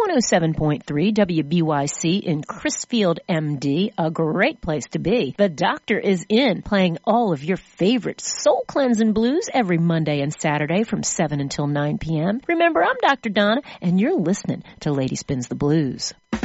107.3 WBYC in Crisfield, MD, a great place to be. The Doctor is in, playing all of your favorite soul-cleansing blues every Monday and Saturday from 7 until 9 p.m. Remember, I'm Dr. Donna, and you're listening to Lady Spins the Blues.